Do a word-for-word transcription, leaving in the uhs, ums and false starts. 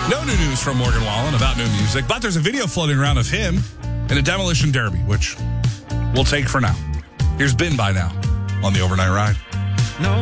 No new news from Morgan Wallen about new music, but there's a video floating around of him in a demolition derby, which we'll take for now. Here's Ben by now on the Overnight Ride.